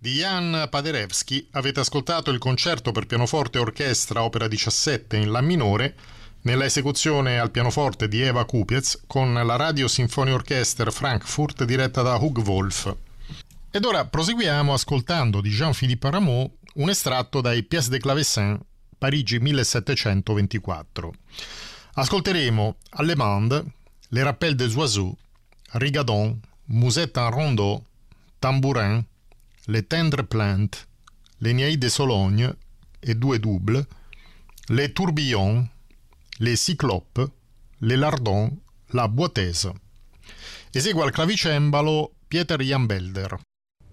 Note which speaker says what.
Speaker 1: Di Jan Paderewski avete ascoltato il concerto per pianoforte e orchestra opera 17 in La minore nella esecuzione al pianoforte di Eva Kupiec con la Radio Sinfonie Orchester Frankfurt diretta da Hugh Wolf. Ed ora proseguiamo ascoltando di Jean-Philippe Rameau un estratto dai Pièces de Clavecin, Parigi 1724. Ascolteremo Allemande, Les Rappels des Oiseaux, Rigadon, Musette en Rondeau, Tambourin, Les Tendres Plantes, l'Énéide de Sologne e due double, Les Tourbillons, Les Cyclopes, Les Lardons, La Boitese. Esegue al clavicembalo Pieter Jan Belder.